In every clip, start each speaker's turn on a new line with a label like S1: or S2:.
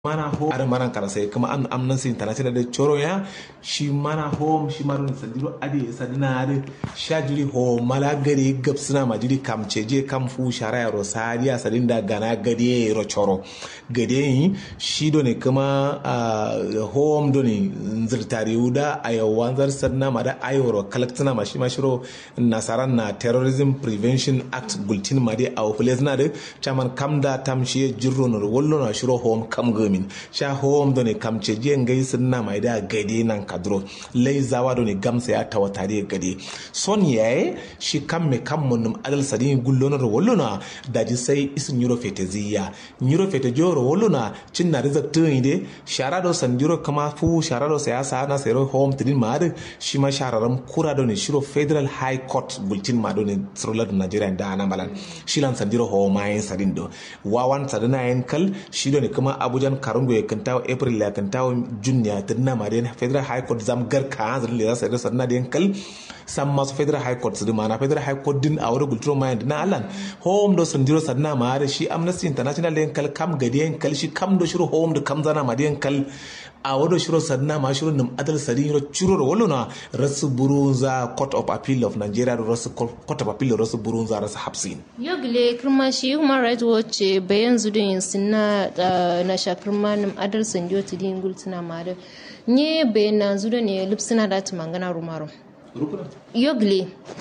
S1: mana ho ada mana kala sai kuma an amnesty international da choro ya shi mana ho shi marun sadiro ade sadina ade shajiri ho malagari gabsina majiri kamceje kamfu sharaya rosaria sadinda gana gade ro choro gade shi do ne kuma home do ne nzirtari uda ayo wanzar sadna mada ayoro collectna mashi mashiro nasaran na terrorism prevention act gultin made aw plezna de chaman kamda tamshi jirro no wollo na shiro home kam min sha home do ne kamce je ngai sunna mai da gade nan kadro lai zawa do ne gamsa ya tawatare gade son yaye shi kamme kammunum adal sadin gullona ro wollona da ji sai isin euro feteziya euro fetejoro wollona cinna result inde sharado sandiro kama fu sharado siyasa na sero home tidin mad shi ma shararam kura do ne shiro federal high court bulletin ma do ne srola do Nigeria da na malan shilan sandiro home mai sadin do wawan sadina en kal shi do ne kuma abujan karungo ya kantawo april ya kantawo junior tinna marian federal high court zam gar ka zan le sa da sanna den kal sam masu federal high court su mana federal high court din awro gultro mind na alan home do sandiro sanna mare shi amnesty international den kal kam gadiyan kal shi kam do shiro home do kam zana madiyan kal a wado shiro sadna ma shiro num adal sadin ro churo ro wolona rasu burunza court of appeal of Nigeria rasu court of appeal rasu burunza rasu hapsin
S2: yogle kirma shi human rights watch bayan zudin sinna na shakrma num adal sanjo tidin gultuna mare nye bayan zudo ne lipsina da tumangana rumaro yogle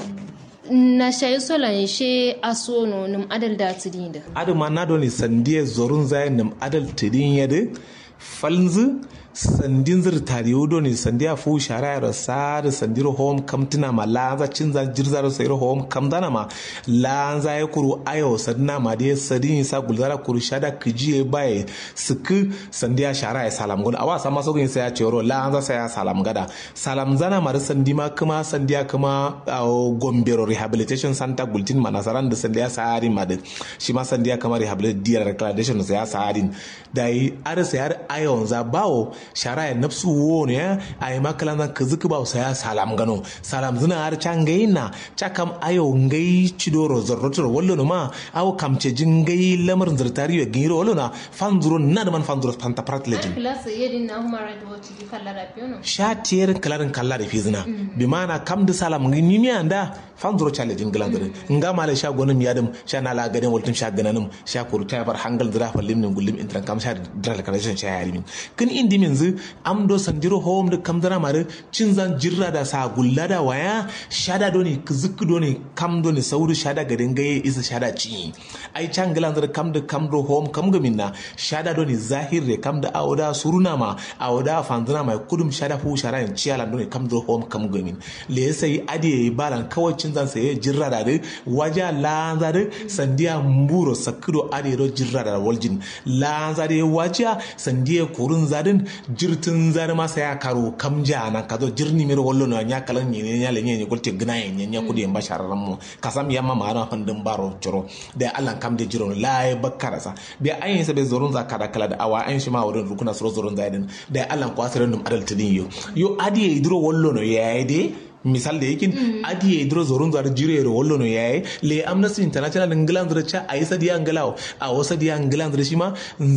S2: na shayi solan she aso no num adal da tidin da
S1: adama na do ni sandiye zorun zai num adal tidin yade falnzu sandin zir tariudo ne sandiya fu sharaya sar sandiro home kamtina ma lanza cinza jirzar sayro home kamdana ma lanza ya kuru ayo sadna ma de sadin sa gulzara kuru shada kijiye baye suku sandiya sharaya salam gon awa sama so gin sai ya cero lanza sai ya salam gada salam zana ma sandima kuma sandiya kuma gombero rehabilitation center gultin ma nasaran da sandiya sari ma de shi ma sandiya kama rehabilitation reclamation sai ya sarin dai ar sai ar ayo za bawo sharaya nafsu wone ya ay makalan ka zuku ba saya salam gano salam zina har can gaina cakam ayo ngai cidoro zorrotor wallo ma aw kamce jingai lamar zirtari ya giro wallo na fanzuro na da man fanzuro fanta pratlejin
S2: class yedin na human rights watch di kallara piono
S1: shatiyar kalarin kallara fizina bi mana kam da salam ngini mi anda fanzuro challenge glandare nga mala sha gonum yadum sha na la gaden waltum sha gananum sha kurta bar hangal dira fallim nin gullim intran kam sha dral kalation sha yarimin kin indi min amdo sanjiro home da kamdana mare cinzan jirra da sa gulla da waya shada doni kizuk doni kam doni sauru shada garin gaye isa shada ci ai changalan da kamdo home kam gaminna shada doni zahirre kam da awda suruna ma awda fandana mai kudum shada fu shara in ciala doni kamdo home kam gamin le sai ade balan kawai cinzan sai jirra da waja lanza da sandiya mburo sakido ade ro jirra da waljin lanza da waja sandiya kurun zadin jirtin zar masa ya karo kamja na kazo jirni mir wallo na nya kalan ne nya le nya golte gna nya kudi en bashararan mu kasam yamma ma ran handin baro jiro da Allah kam de jiro la bakkarasa be ayin sa be zorun za kada kala da awa ayin shi ma wurin rukuna suro zorun zaidin da Allah ko asirin dum adal tidin yo adi idro wallo no yaide misal da yakin adiye idro zorun zar jire ro wollo no yayi le amnesty international england ra cha ayisa dia ngalaw a wasa dia england ra shima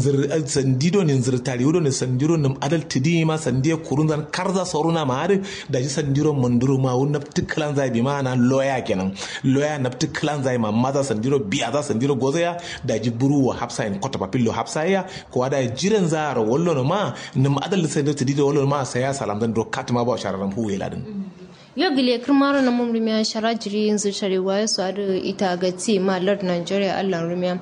S1: sandido ne nzir tariudo ne sandiro nam adal tidi ma sandiye kurun zan karza soruna ma har da ji sandiro manduro ma won naptiklan zai bi mana lawyer kenan lawyer naptiklan zai ma maza sandiro biya za sandiro gozaya da ji buru wa hafsa in kota papillo hafsa ya ko da jiran zar wollo no ma nam adal sandiro tidi wollo ma sai ya salam dan do katma ba shararam hu yeladin
S2: yogile kirmaro na mumrumiya shara jiri yanzu sharewa ya su ita ga ti malar Nigeria Allah rumiya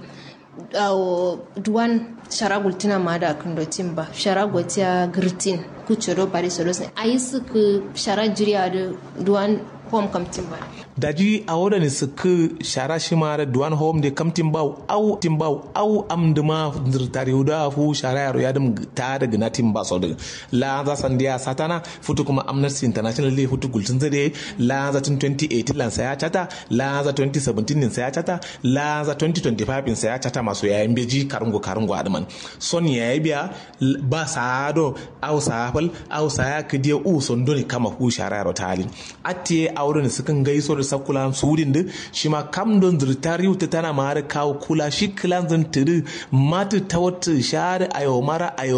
S2: duwan shara gultina ma da kan dotin ba shara gotiya girtin kucero bari solos ne ayi su shara jiri da duwan home kamtin ba
S1: daji a wadda ne suka shara shi ma da duwan home da kamtin bau au amduma zirtari da fu shara yaro ya dum ta daga na timba so daga la za san dia satana futu kuma amnesty international le futu gultun zade la za 2018 lan saya chata la za 2017 nin saya chata la za 2025 in saya chata maso yayin beji karungo adman son yayi biya ba sado au safal au saya kidiye u son doni kama fu shara yaro talin atti auren sukan gaiso da sakulan sudin da shi ma kam don zirtari wuta tana ma har kawo kula shi kilan zan tiri matu ta wata share ayo mara ayo